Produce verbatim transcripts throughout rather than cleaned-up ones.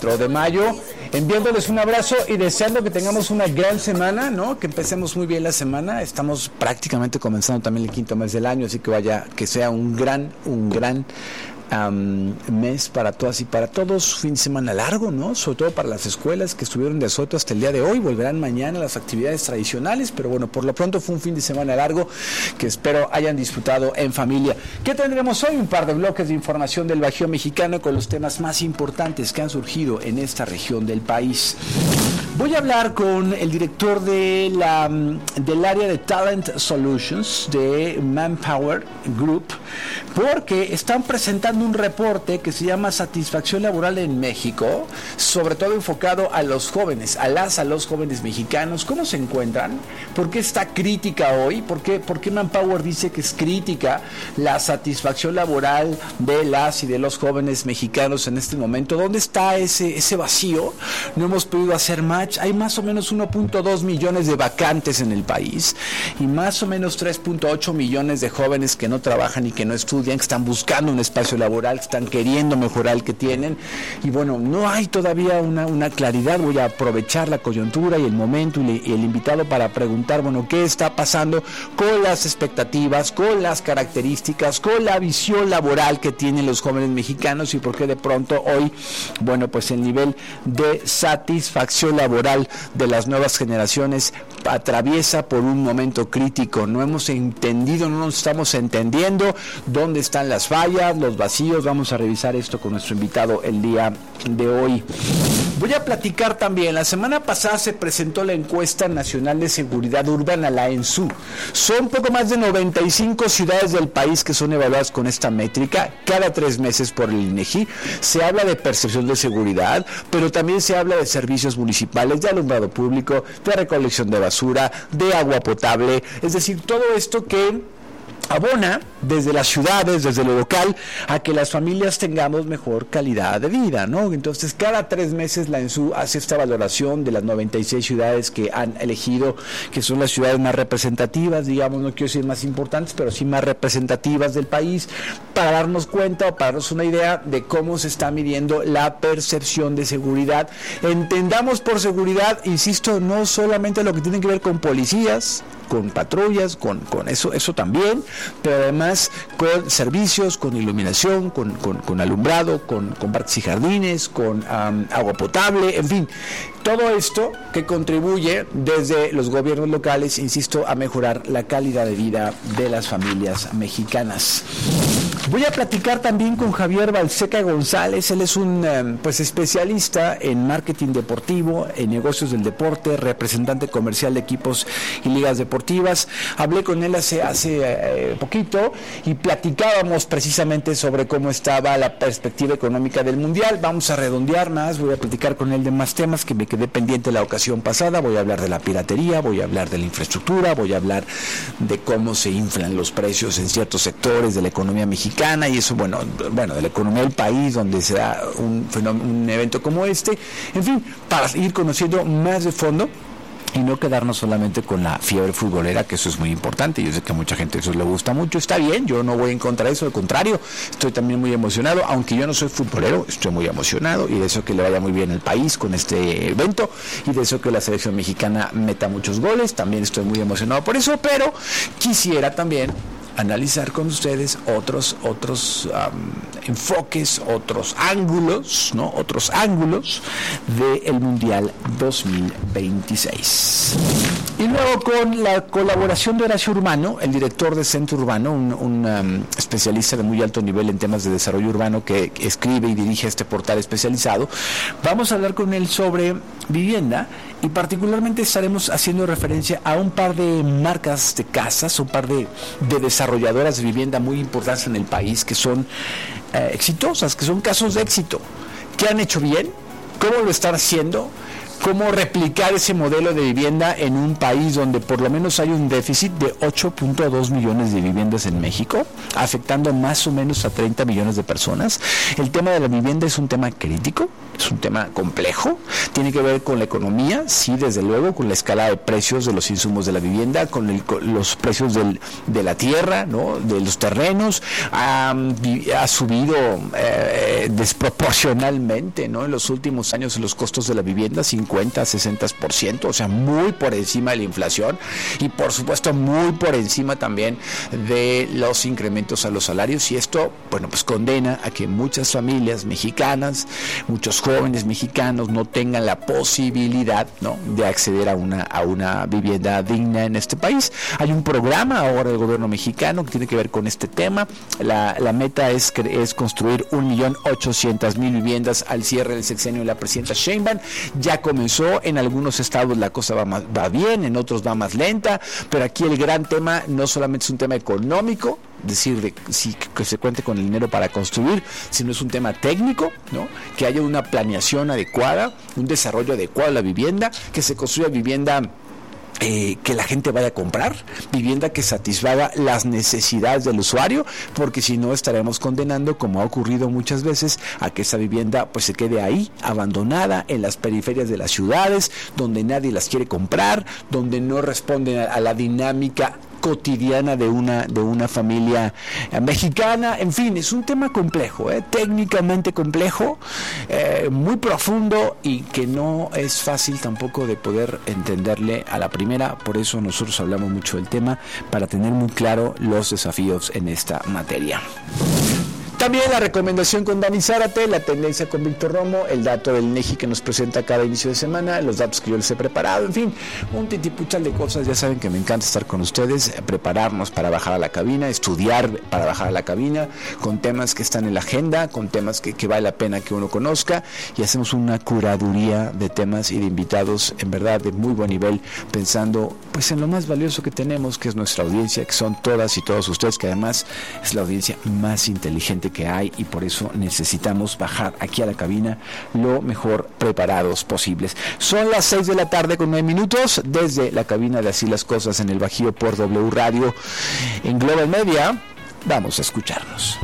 cuatro de mayo, enviándoles un abrazo y deseando que tengamos una gran semana, ¿no? Que empecemos muy bien la semana. Estamos prácticamente comenzando también el quinto mes del año, así que vaya, que sea un gran, un gran Um, mes para todas y para todos, fin de semana largo, ¿no? Sobre todo para las escuelas que estuvieron de asueto hasta el día de hoy, volverán mañana a las actividades tradicionales, pero bueno, por lo pronto fue un fin de semana largo que espero hayan disfrutado en familia. ¿Qué tendremos hoy? Un par de bloques de información del Bajío mexicano con los temas más importantes que han surgido en esta región del país. Voy a hablar con el director de la, del área de Talent Solutions de Manpower Group, porque están presentando un reporte que se llama Satisfacción Laboral en México, sobre todo enfocado a los jóvenes, a las, a los jóvenes mexicanos. ¿Cómo se encuentran? ¿Por qué está crítica hoy? ¿Por qué, por qué Manpower dice que es crítica la satisfacción laboral de las y de los jóvenes mexicanos en este momento? ¿Dónde está ese, ese vacío? No hemos podido hacer match. Hay más o menos uno punto dos millones de vacantes en el país y más o menos tres punto ocho millones de jóvenes que no trabajan y que no estudian, que están buscando un espacio laboral, que están queriendo mejorar el que tienen, y bueno, no hay todavía una, una claridad. Voy a aprovechar la coyuntura y el momento y, le, y el invitado para preguntar, bueno, ¿qué está pasando con las expectativas, con las características, con la visión laboral que tienen los jóvenes mexicanos y por qué de pronto hoy, bueno, pues el nivel de satisfacción laboral de las nuevas generaciones atraviesa por un momento crítico? No hemos entendido, no nos estamos entendiendo dónde están las fallas, los vacíos. Vamos a revisar esto con nuestro invitado el día de hoy. Voy a platicar también, la semana pasada se presentó la encuesta nacional de seguridad urbana, la ENSU. Son poco más de noventa y cinco ciudades del país que son evaluadas con esta métrica cada tres meses por el INEGI. Se habla de percepción de seguridad, pero también se habla de servicios municipales, de alumbrado público, de recolección de basura, de agua potable, es decir, todo esto que abona desde las ciudades, desde lo local, a que las familias tengamos mejor calidad de vida, ¿no? Entonces, cada tres meses la ENSU hace esta valoración de las noventa y seis ciudades que han elegido, que son las ciudades más representativas, digamos, no quiero decir más importantes, pero sí más representativas del país, para darnos cuenta o para darnos una idea de cómo se está midiendo la percepción de seguridad. Entendamos por seguridad, insisto, no solamente lo que tiene que ver con policías, con patrullas, con, con eso, eso también, pero además con servicios, con iluminación, con, con, con alumbrado, con, con parques y jardines, con um, agua potable, en fin, todo esto que contribuye desde los gobiernos locales, insisto, a mejorar la calidad de vida de las familias mexicanas. Voy a platicar también con Javier Balseca González. Él es un eh, pues especialista en marketing deportivo, en negocios del deporte, representante comercial de equipos y ligas deportivas. Hablé con él hace hace eh, poquito y platicábamos precisamente sobre cómo estaba la perspectiva económica del Mundial. Vamos a redondear más, voy a platicar con él de más temas que me quedé pendiente la ocasión pasada. Voy a hablar de la piratería, voy a hablar de la infraestructura, voy a hablar de cómo se inflan los precios en ciertos sectores de la economía mexicana, y eso, bueno, bueno, de la economía del país, donde se da un fenómeno, un evento como este, en fin, para ir conociendo más de fondo y no quedarnos solamente con la fiebre futbolera, que eso es muy importante. Yo sé que a mucha gente eso le gusta mucho, está bien, yo no voy en contra de eso, al contrario, estoy también muy emocionado, aunque yo no soy futbolero, estoy muy emocionado y deseo que le vaya muy bien al país con este evento y deseo que la selección mexicana meta muchos goles, también estoy muy emocionado por eso, pero quisiera también analizar con ustedes otros otros um, enfoques, otros ángulos, ¿no? Otros ángulos del Mundial dos mil veintiséis. Y luego con la colaboración de Horacio Urbano, el director de Centro Urbano, un, un um, especialista de muy alto nivel en temas de desarrollo urbano que, que escribe y dirige este portal especializado, vamos a hablar con él sobre vivienda y particularmente estaremos haciendo referencia a un par de marcas de casas, un par de, de desarrolladoras de vivienda muy importantes en el país que son eh, exitosas, que son casos de éxito, que han hecho bien, cómo lo están haciendo, cómo replicar ese modelo de vivienda en un país donde por lo menos hay un déficit de ocho punto dos millones de viviendas en México, afectando más o menos a treinta millones de personas. El tema de la vivienda es un tema crítico, es un tema complejo, tiene que ver con la economía, sí, desde luego, con la escala de precios de los insumos de la vivienda, con, el, con los precios del, de la tierra, ¿no?, de los terrenos. Ha, ha subido eh, desproporcionalmente, ¿no?, en los últimos años los costos de la vivienda, cincuenta, sesenta por ciento, o sea, muy por encima de la inflación y por supuesto muy por encima también de los incrementos a los salarios, y esto, bueno, pues condena a que muchas familias mexicanas, muchos jóvenes mexicanos no tengan la posibilidad, ¿no?, de acceder a una a una vivienda digna en este país. Hay un programa ahora del gobierno mexicano que tiene que ver con este tema. La, la meta es, es construir un millón ochocientas mil viviendas al cierre del sexenio de la presidenta Sheinbaum. Ya comenzó, en algunos estados la cosa va, más, va bien, en otros va más lenta, pero aquí el gran tema no solamente es un tema económico, decir de, sí, que se cuente con el dinero para construir, sino es un tema técnico, ¿no?, que haya una planeación adecuada, un desarrollo adecuado de la vivienda, que se construya vivienda Eh, que la gente vaya a comprar, vivienda que satisfaga las necesidades del usuario, porque si no estaremos condenando, como ha ocurrido muchas veces, a que esa vivienda pues se quede ahí, abandonada, en las periferias de las ciudades, donde nadie las quiere comprar, donde no responden a, a la dinámica cotidiana de una de una familia eh, mexicana. En fin, es un tema complejo, eh, técnicamente complejo, eh, muy profundo, y que no es fácil tampoco de poder entenderle a la primera. Por eso nosotros hablamos mucho del tema, para tener muy claro los desafíos en esta materia. También la recomendación con Dani Zárate, la tendencia con Víctor Romo, el dato del INEGI que nos presenta cada inicio de semana, los datos que yo les he preparado, en fin, un titipuchal de cosas. Ya saben que me encanta estar con ustedes, prepararnos para bajar a la cabina, estudiar para bajar a la cabina, con temas que están en la agenda, con temas que, que vale la pena que uno conozca, y hacemos una curaduría de temas y de invitados, en verdad, de muy buen nivel, pensando pues en lo más valioso que tenemos, que es nuestra audiencia, que son todas y todos ustedes, que además es la audiencia más inteligente que hay, y por eso necesitamos bajar aquí a la cabina lo mejor preparados posibles. Son las seis de la tarde con nueve minutos desde la cabina de Así las Cosas en el Bajío por W Radio en Global Media. Vamos a escucharnos.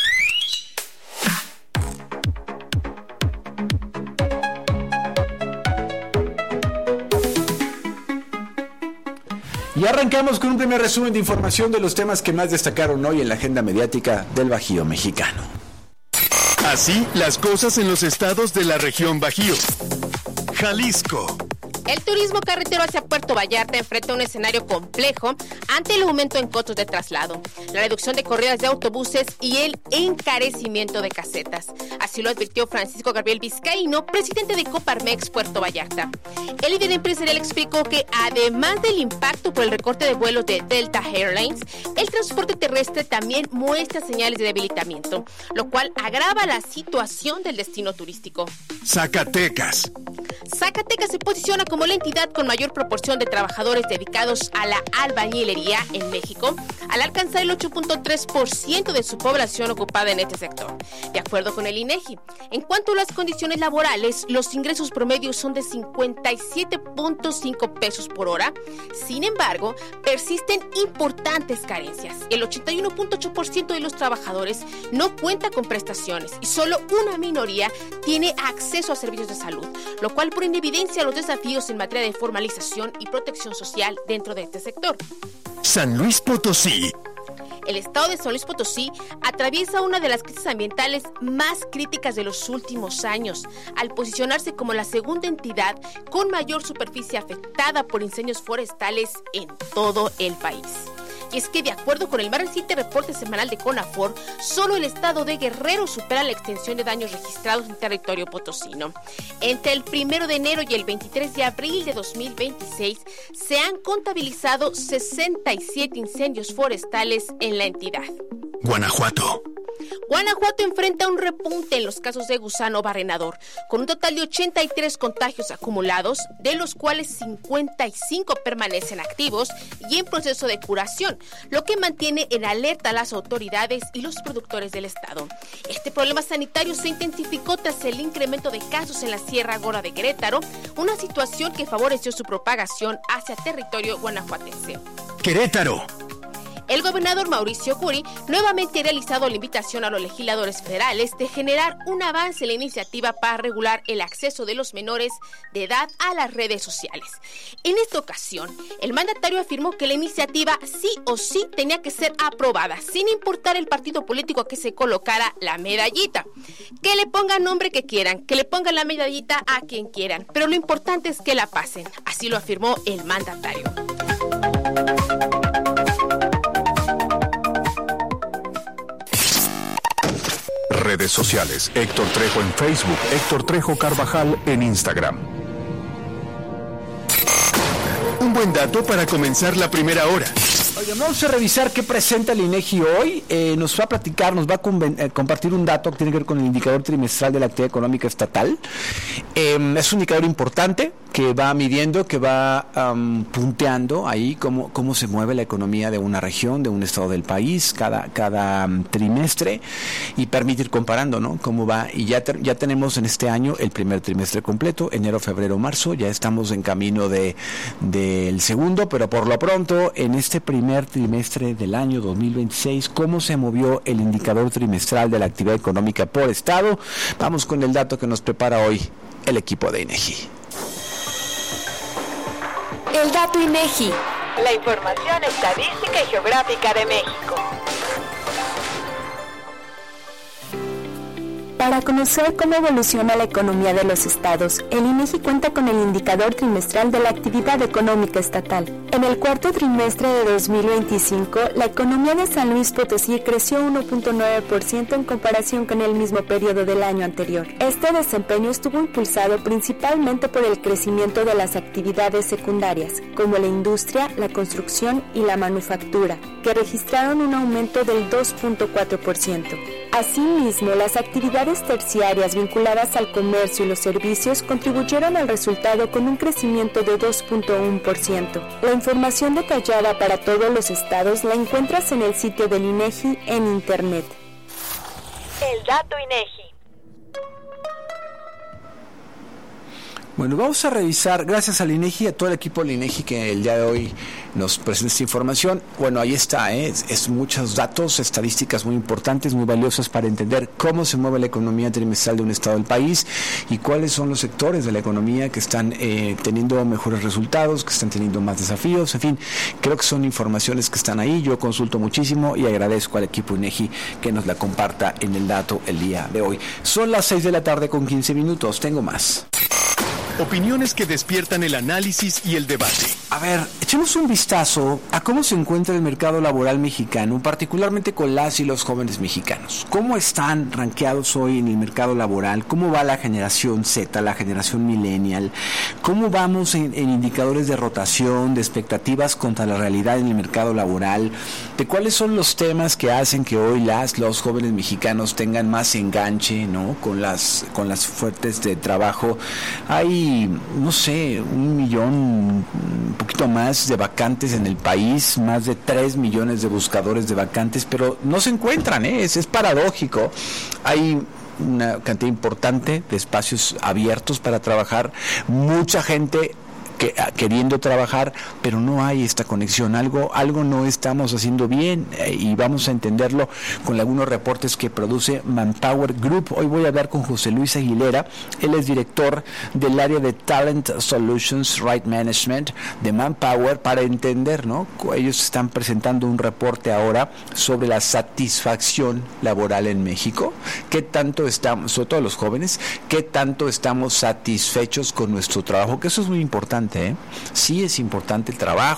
Y arrancamos con un primer resumen de información de los temas que más destacaron hoy en la agenda mediática del Bajío mexicano. Así las cosas en los estados de la región Bajío. Jalisco. El turismo carretero hacia Puerto Vallarta enfrenta un escenario complejo ante el aumento en costos de traslado, la reducción de corridas de autobuses y el encarecimiento de casetas. Así lo advirtió Francisco Gabriel Vizcaíno, presidente de Coparmex Puerto Vallarta. El líder empresarial explicó que además del impacto por el recorte de vuelos de Delta Airlines, el transporte terrestre también muestra señales de debilitamiento, lo cual agrava la situación del destino turístico. Zacatecas. Zacatecas se posiciona como la entidad con mayor proporción de trabajadores dedicados a la albañilería en México, al alcanzar el ocho punto tres por ciento de su población ocupada en este sector. De acuerdo con el INEGI, en cuanto a las condiciones laborales, los ingresos promedios son de cincuenta y siete punto cinco pesos por hora. Sin embargo, persisten importantes carencias. El ochenta y uno punto ocho por ciento de los trabajadores no cuenta con prestaciones y solo una minoría tiene acceso a servicios de salud, lo cual pone en evidencia los desafíos en materia de formalización y protección social dentro de este sector. San Luis Potosí. El estado de San Luis Potosí atraviesa una de las crisis ambientales más críticas de los últimos años, al posicionarse como la segunda entidad con mayor superficie afectada por incendios forestales en todo el país. Y es que, de acuerdo con el más reciente reporte semanal de CONAFOR, solo el estado de Guerrero supera la extensión de daños registrados en territorio potosino. Entre el primero de enero y el veintitrés de abril de dos mil veintiséis, se han contabilizado sesenta y siete incendios forestales en la entidad. Guanajuato. Guanajuato enfrenta un repunte en los casos de gusano barrenador, con un total de ochenta y tres contagios acumulados, de los cuales cincuenta y cinco permanecen activos y en proceso de curación, lo que mantiene en alerta a las autoridades y los productores del estado. Este problema sanitario se intensificó tras el incremento de casos en la Sierra Gorda de Querétaro, una situación que favoreció su propagación hacia territorio guanajuatense. Querétaro. El gobernador Mauricio Curi nuevamente ha realizado la invitación a los legisladores federales de generar un avance en la iniciativa para regular el acceso de los menores de edad a las redes sociales. En esta ocasión, el mandatario afirmó que la iniciativa sí o sí tenía que ser aprobada, sin importar el partido político a que se colocara la medallita. Que le pongan nombre que quieran, que le pongan la medallita a quien quieran, pero lo importante es que la pasen. Así lo afirmó el mandatario. Redes sociales. Héctor Trejo en Facebook. Héctor Trejo Carvajal en Instagram. Un buen dato para comenzar la primera hora. Oigan, vamos a revisar qué presenta el INEGI hoy. Eh, nos va a platicar, nos va a conven- eh, compartir un dato que tiene que ver con el indicador trimestral de la actividad económica estatal. Eh, es un indicador importante que va midiendo, que va um, punteando ahí cómo, cómo se mueve la economía de una región, de un estado del país, cada, cada um, trimestre, y permite ir comparando, ¿no? Cómo va. Y ya, ter- ya tenemos en este año el primer trimestre completo, enero, febrero, marzo. Ya estamos en camino de del segundo, pero por lo pronto, en este primer trimestre del año dos mil veintiséis, cómo se movió el indicador trimestral de la actividad económica por estado. Vamos con el dato que nos prepara hoy el equipo de INEGI. El dato INEGI, la información estadística y geográfica de México. Para conocer cómo evoluciona la economía de los estados, el INEGI cuenta con el indicador trimestral de la actividad económica estatal. En el cuarto trimestre de dos mil veinticinco, la economía de San Luis Potosí creció uno punto nueve por ciento en comparación con el mismo periodo del año anterior. Este desempeño estuvo impulsado principalmente por el crecimiento de las actividades secundarias, como la industria, la construcción y la manufactura, que registraron un aumento del dos punto cuatro por ciento. Asimismo, las actividades terciarias vinculadas al comercio y los servicios contribuyeron al resultado con un crecimiento de dos punto uno por ciento. La información detallada para todos los estados la encuentras en el sitio del INEGI en Internet. El dato INEGI. Bueno, vamos a revisar, gracias al INEGI, a todo el equipo del INEGI que el día de hoy nos presenta esta información. Bueno, ahí está, ¿eh? es, es muchos datos, estadísticas muy importantes, muy valiosas para entender cómo se mueve la economía trimestral de un estado del país y cuáles son los sectores de la economía que están eh, teniendo mejores resultados, que están teniendo más desafíos. En fin, creo que son informaciones que están ahí. Yo consulto muchísimo y agradezco al equipo INEGI que nos la comparta en el dato el día de hoy. Son las seis de la tarde con quince minutos. Tengo más. Opiniones que despiertan el análisis y el debate. A ver, echemos un vistazo a cómo se encuentra el mercado laboral mexicano, particularmente con las y los jóvenes mexicanos. ¿Cómo están rankeados hoy en el mercado laboral? ¿Cómo va la generación Z, la generación millennial? ¿Cómo vamos en, en indicadores de rotación, de expectativas contra la realidad en el mercado laboral? ¿De cuáles son los temas que hacen que hoy las, los jóvenes mexicanos tengan más enganche, ¿no? con las, con las fuertes de trabajo? Hay no sé, un millón, un poquito más de vacantes en el país, más de tres millones de buscadores de vacantes, pero no se encuentran, ¿eh? es, es paradójico. Hay una cantidad importante de espacios abiertos para trabajar, mucha gente que, queriendo trabajar, pero no hay esta conexión, algo algo no estamos haciendo bien eh, y vamos a entenderlo con algunos reportes que produce Manpower Group. Hoy voy a hablar con José Luis Aguilera, él es director del área de Talent Solutions Right Management de Manpower, para entender, ¿no? Ellos están presentando un reporte ahora sobre la satisfacción laboral en México, qué tanto estamos, sobre todo los jóvenes, qué tanto estamos satisfechos con nuestro trabajo, que eso es muy importante. ¿Eh? Sí es importante el trabajo,